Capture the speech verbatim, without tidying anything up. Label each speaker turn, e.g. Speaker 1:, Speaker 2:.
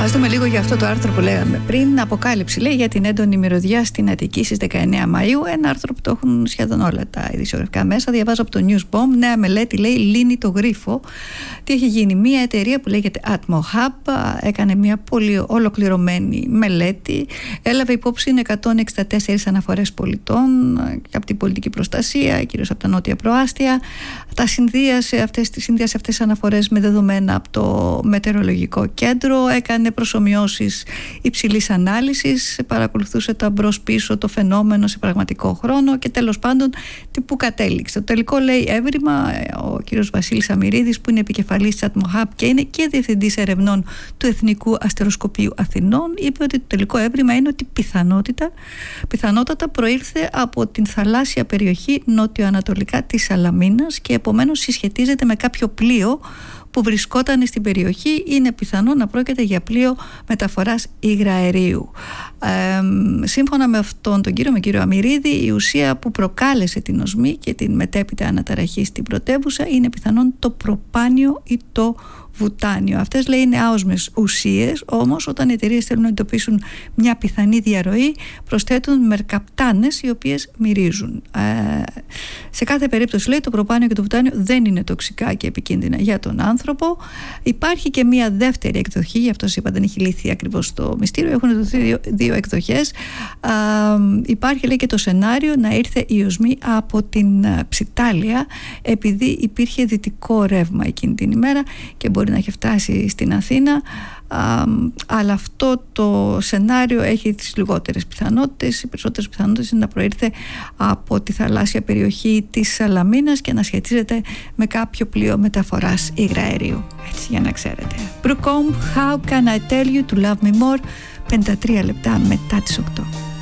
Speaker 1: δούμε λίγο για αυτό το άρθρο που λέγαμε πριν. Αποκάλυψη, λέει, για την έντονη μυρωδιά στην Αττική στις δεκαεννέα Μαΐου. Ένα άρθρο που το έχουν σχεδόν όλα τα ειδησιογραφικά μέσα. Διαβάζω από το Newsbomb. Νέα μελέτη, λέει, λύνει το γρίφο. Τι έχει γίνει? Μια εταιρεία που λέγεται AtmoHub έκανε μια πολύ ολοκληρωμένη μελέτη. Έλαβε υπόψη εκατόν εξήντα τέσσερις αναφορές πολιτών από την πολιτική προστασία, κυρίως από τα νότια προάστια. Τα συνδύασε αυτές, συνδύασε αυτές τις αναφορές με δεδομένα από το μετεωρολογικό κέντρο. Έκανε προσομοιώσεις υψηλής ανάλυσης, παρακολουθούσε το μπρος πίσω το φαινόμενο σε πραγματικό χρόνο και τέλος πάντων τι που κατέληξε. Το τελικό, λέει, έβριμα, ο κύριος Βασίλης Αμυρίδης, που είναι επικεφαλής της AtmoHub και είναι και διευθυντής ερευνών του Εθνικού Αστεροσκοπείου Αθηνών, είπε ότι το τελικό έβριμα είναι ότι πιθανότητα, πιθανότατα προήλθε από την θαλάσσια περιοχή νότιο-ανατολικά της Σαλαμίνας και επομένως συσχετίζεται με κάποιο πλοίο που βρισκόταν στην περιοχή. Είναι πιθανό να πρόκειται για πλοίο μεταφοράς υγραερίου. Ε, σύμφωνα με αυτόν τον κύριο, με κύριο Αμυρίδη, η ουσία που προκάλεσε την οσμή και την μετέπειτα αναταραχή στην πρωτεύουσα είναι πιθανόν το προπάνιο ή το βουτάνιο. Αυτές, λέει, είναι άοσμες ουσίες, όμως όταν οι εταιρείες θέλουν να εντοπίσουν μια πιθανή διαρροή, προσθέτουν μερκαπτάνες οι οποίες μυρίζουν. Ε, σε κάθε περίπτωση, λέει, το προπάνιο και το βουτάνιο δεν είναι τοξικά και επικίνδυνα για τον άνθρωπο. Υπάρχει και μια δεύτερη εκδοχή, γι' αυτό σας είπα, δεν έχει λυθεί ακριβώς το μυστήριο. Έχουν δοθεί δύο, δύο εκδοχές. Ε, υπάρχει, λέει, και το σενάριο να ήρθε η οσμή από την Ψιτάλια, επειδή υπήρχε δυτικό ρεύμα εκείνη την ημέρα και μπορεί να έχει φτάσει στην Αθήνα, α, αλλά αυτό το σενάριο έχει τις λιγότερες πιθανότητες. Οι περισσότερες πιθανότητες είναι να προήρθε από τη θαλάσσια περιοχή της Σαλαμίνας και να σχετίζεται με κάποιο πλοίο μεταφοράς υγραερίου. Έτσι, για να ξέρετε. Brooke Combe, How Can I Tell You to Love Me More, πενήντα τρία λεπτά μετά τις οκτώ.